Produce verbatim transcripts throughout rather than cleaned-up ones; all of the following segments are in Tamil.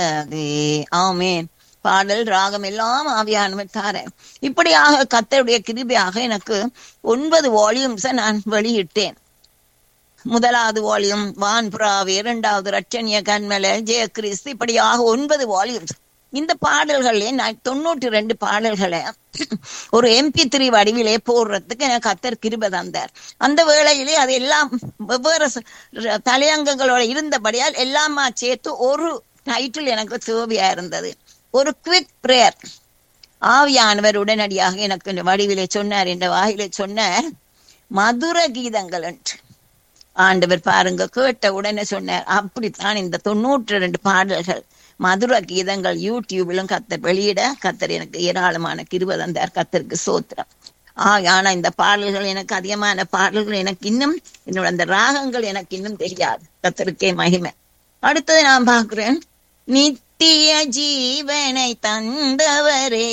ஆமேன். பாடல் ராகம் எல்லாம் ஆவியானவர் தாரேன். இப்படியாக கர்த்தருடைய கிருபையாக எனக்கு ஒன்பது வால்யூம்ஸ நான் வெளியிட்டேன். முதலாவது வால்யூம் வான்புறாவு, இரண்டாவது ரட்சணிய கண்மலை, ஜெய கிறிஸ்து, இப்படியாக ஒன்பது வால்யூம்ஸ். இந்த பாடல்களே நான் தொண்ணூற்றி ரெண்டு பாடல்களை ஒரு எம்பி த்ரீ வடிவிலே போடுறதுக்கு எனக்கு கர்த்தர் கிருபை தந்தார். அந்த வேளையிலே அது எல்லாம் வெவ்வேறு தலையங்கங்களோட இருந்தபடியால் எல்லாமா சேர்த்து ஒரு டைட்டில் எனக்கு தேவையா இருந்தது. ஒரு குவிக் பிரேயர். ஆவியானவர் உடனடியாக எனக்கு இந்த வடிவிலே சொன்னார், என்ற வாயிலே சொன்னார், மதுர கீதங்கள் என்று. ஆண்டவர் பாருங்க, கேட்ட உடனே சொன்னார், அப்படித்தான் இந்த தொண்ணூற்றி ரெண்டு பாடல்கள் மதுர கீதங்கள் யூடியூபிலும் கர்த்தர் வெளியிட கர்த்தர் எனக்கு ஏராளமான கிருபை தந்தார். கர்த்தருக்கு சோத்திரம். ஆஹ் ஆனா இந்த பாடல்கள் எனக்கு அதிகமான பாடல்கள் எனக்கு இன்னும் என்னோட அந்த ராகங்கள் எனக்கு இன்னும் தெரியாது. கர்த்தருக்கே மகிமை. அடுத்தது நான் பார்க்கிறேன், நித்திய ஜீவனை தந்தவரே,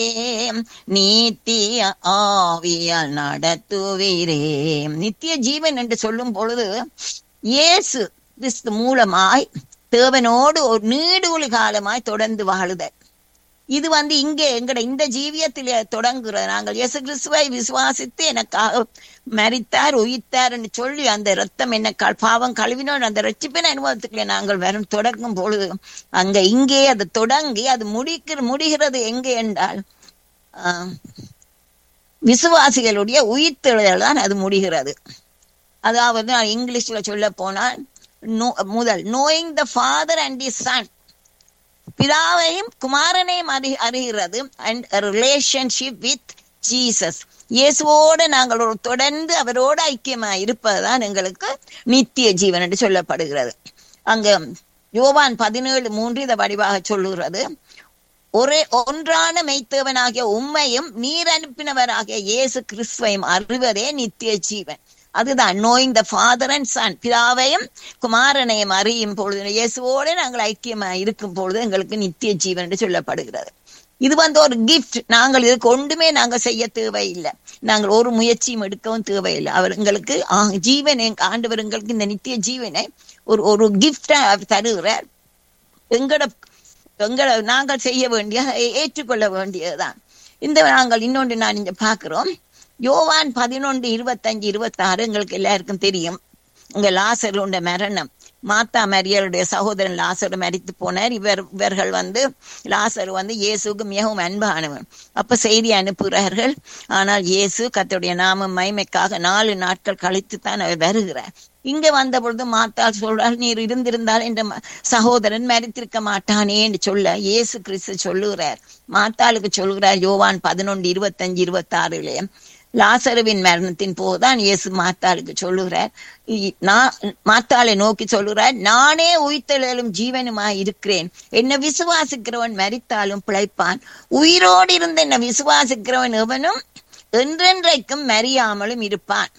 நித்திய ஆவியால் நடத்துவீரே. நித்திய ஜீவன் என்று சொல்லும் பொழுது இயேசு கிறிஸ்து மூலமாய் தேவனோடு ஒரு நீடூழி காலமாய் தொடர்ந்து வாழுதல். இது வந்து இங்கே எங்கட இந்த ஜீவியத்திலே தொடங்குற. நாங்கள் இயேசு கிறிஸ்துவை விசுவாசித்து எனக்காக மரித்தார் உயிர்த்தார் என்று சொல்லி அந்த ரத்தம் என்ன பாவம் கழுவினோம், அந்த ரட்சிப்பின் அனுபவத்துக்குள்ளே நாங்கள் வரும் தொடங்கும் பொழுது அங்க இங்கே அது தொடங்கி அது முடிக்கிற முடிகிறது எங்கே என்றால் ஆஹ் விசுவாசிகளுடைய உயிர்த்தெழுதல் தான் அது முடிகிறது. அதாவது நான் இங்கிலீஷ்ல சொல்ல போனால் முதல் knowing the father and the Sun, பிதாவையும் குமாரனையும் அறி அறிகிறது அண்ட் ரிலேஷன்ஷிப் வித் ஜீசஸ். இயேசுவோடு நாங்கள் ஒரு தொடர்ந்து அவரோடு ஐக்கியமா இருப்பதுதான் எங்களுக்கு நித்திய ஜீவன் என்று சொல்லப்படுகிறது. அங்க யோவான் பதினேழு மூன்று இதை வடிவாக சொல்லுகிறது, ஒரே ஒன்றான மெய்த்தேவனாகிய உம்மையும் நீர் அனுப்பினவராகிய இயேசு கிறிஸ்துவையும் அறிவதே நித்திய ஜீவன். அதுதான் knowing the father and son, பிதாவையும் குமாரனையும் அறியும் பொழுது இயேசுவோடு நாங்கள் ஐக்கியமா இருக்கும் பொழுது எங்களுக்கு நித்திய ஜீவன் என்று சொல்லப்படுகிறது. இது வந்து ஒரு கிஃப்ட். நாங்கள் இதுக்கு ஒன்றுமே நாங்கள் செய்ய தேவையில்லை, நாங்கள் ஒரு முயற்சியும் எடுக்கவும் தேவையில்லை. அவர் எங்களுக்கு ஜீவன் ஆண்டவர் எங்களுக்கு இந்த நித்திய ஜீவனை ஒரு ஒரு கிஃப்டா தருகிறார். எங்கட எங்களை நாங்கள் செய்ய வேண்டிய ஏற்றுக்கொள்ள வேண்டியதுதான். இந்த நாங்கள் இன்னொன்று நான் இங்க பாக்குறோம், யோவான் பதினொன்று இருபத்தஞ்சு இருபத்தி ஆறு எங்களுக்கு எல்லாருக்கும் தெரியும். இங்க லாசருடைய மரணம், மாத்தா மரியலுடைய சகோதரன் லாசரு மரித்து போனார். இவர் இவர்கள் வந்து லாசரு வந்து இயேசுக்கு மிகவும் அன்பானவன். அப்ப செய்தி அனுப்புகிறார்கள். ஆனால் இயேசு கர்த்தருடைய நாம மகிமைக்காக நாலு நாட்கள் கழித்து தான் அவர் வருகிறார். இங்க வந்த பொழுது மாத்தாள் சொல்றார், நீர் இருந்திருந்தால் என்ற சகோதரன் மரித்திருக்க மாட்டானே என்று சொல்ல இயேசு கிறிஸ்து சொல்லுகிறார், மாத்தாளுக்கு சொல்கிறார். யோவான் பதினொன்று இருபத்தஞ்சு இருபத்தி ஆறுல லாசருவின் மரணத்தின் போதுதான் இயேசு மாத்தாளுக்கு சொல்லுகிறார், மாத்தாளை நோக்கி சொல்லுகிறார், நானே உயிர்த்தெழுதலும் ஜீவனுமாய் இருக்கிறேன், என்னை விசுவாசிக்கிறவன் மரித்தாலும் பிழைப்பான், உயிரோடு இருந்த என்னை விசுவாசிக்கிறவன் எவனும் என்றென்றைக்கும் மறியாமலும் இருப்பான்.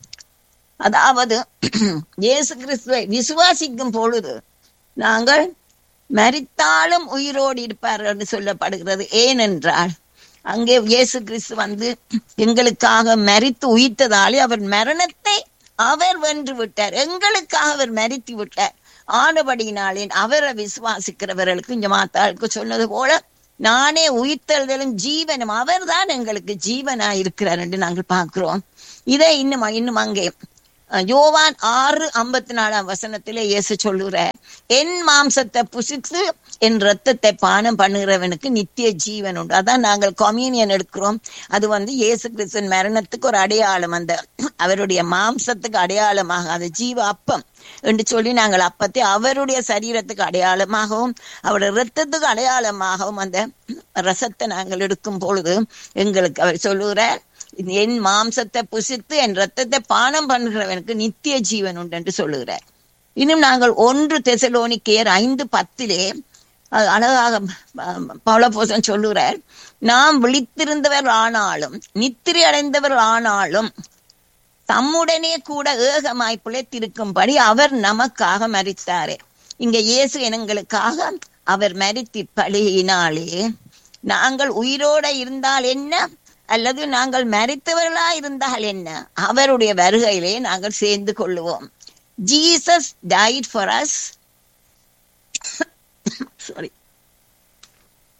அதாவது இயேசு கிறிஸ்துவை விசுவாசிக்கும் பொழுது நாங்கள் மரித்தாலும் உயிரோடு இருப்பார்கள் என்று சொல்லப்படுகிறது. ஏனென்றால் அங்கே இயேசு கிறிஸ்து வந்து எங்களுக்காக மரித்து உயிர்த்ததாலே அவர் மரணத்தை அவர் வென்று விட்டார், எங்களுக்காக அவர் மரித்து விட்டார். ஆனபடியினாலே அவரை விசுவாசிக்கிறவர்களுக்கு இங்க மாத்தாளுக்கு சொன்னது போல நானே உயிர்த்தெழுதலும் ஜீவனும், அவர் தான் எங்களுக்கு ஜீவனா இருக்கிறார் என்று நாங்கள் பார்க்கிறோம். இதை இன்னும் இன்னும் அங்கே யோவான் ஆறு ஐம்பத்தி நாலாம் வசனத்திலே இயேசு சொல்லுகிறார், என் மாம்சத்தை புசித்து என் ரத்தத்தை பானம் பண்ணுகிறவனுக்கு நித்திய ஜீவன் உண்டு. அதான் நாங்கள் கம்யூனியன் எடுக்கிறோம். அது வந்து இயேசு கிறிஸ்துவின் மரணத்துக்கு ஒரு அடையாளம், அந்த அவருடைய மாம்சத்துக்கு அடையாளமாக அது ஜீவ அப்பம் என்று சொல்லி நாங்கள் அப்பத்தை அவருடைய சரீரத்துக்கு அடையாளமாகவும் அவருடைய ரத்தத்துக்கு அடையாளமாகவும் அந்த ரசத்தை நாங்கள் எடுக்கும் பொழுது எங்களுக்கு அவர் சொல்லுகிறார், என் மாம்சத்தை புசித்து என் ரத்தத்தை பானம் பண்ணுகிறவனுக்கு நித்திய ஜீவன் உண்டு என்று சொல்லுகிறார். இன்னும் நாங்கள் ஒன்று தெசலோனிக்கேயர் ஐந்து பத்திலே அழகாக பவுலப்போஸ்தலன் சொல்லுகிறார், நாம் விழித்திருந்தவர் ஆனாலும் நித்திரை அடைந்தவர் ஆனாலும் தம்முடனே கூட ஏகமாய் பிழைத்திருக்கும்படி அவர் நமக்காக மரித்தாரே. இங்க இயேசு எங்களுக்காக அவர் மரித்து பலியினாலே நாங்கள் உயிரோட இருந்தால் என்ன, அல்லது நாங்கள் மரித்தவர்களா இருந்தால் என்ன, அவருடைய வருகையிலே நாங்கள் சேர்ந்து கொள்ளுவோம். Jesus died for us sorry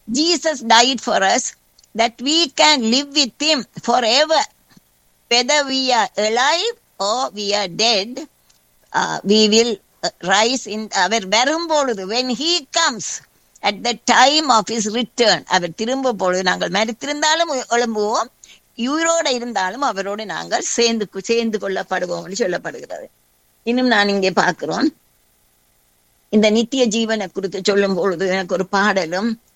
Jesus died for us that we can live with him forever. Whether we are alive or we are dead, uh, we will uh, rise in அவர் வரும்பொழுது, when he comes at the time of his return, அவர் திரும்ப பொழுது நாங்கள் மரித்திருந்தாலும் எழும்புவோம், உயிரோடு இருந்தாலும் அவரோடு நாங்கள் சேர்ந்து சேர்ந்து கொள்ளப்படுவோம் என்று சொல்லப்படுகிறது. இன்னும் நான் இங்கே பார்க்கிறோம், இந்த நித்திய ஜீவனை குறித்து சொல்லும் பொழுது எனக்கு ஒரு பாடலும்